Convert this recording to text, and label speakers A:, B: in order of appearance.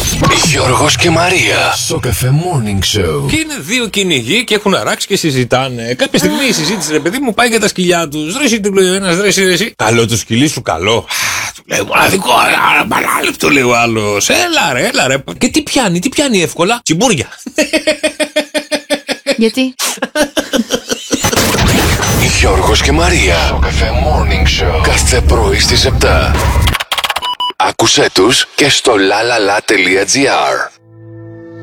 A: Γιώργος και Μαρία στο Cafe Morning Show.
B: Και είναι δύο κυνηγοί και έχουν αράξει και συζητάνε. Κάποια στιγμή η συζήτηση, ρε παιδί μου, πάει για τα σκυλιά του. Ρέση, του λέει ο ένα, ρέση. Καλό το σκυλί σου, καλό. Του λέει μοναδικό, παράλεπτο, λέει ο άλλο. Έλα ρε. Και τι πιάνει εύκολα? Τσιμπούρια.
C: Γιατί?
A: Γιώργος και Μαρία στο Cafe Morning Show. Κάθε πρωί στις 7. Άκουσέ τους και στο lalala.gr.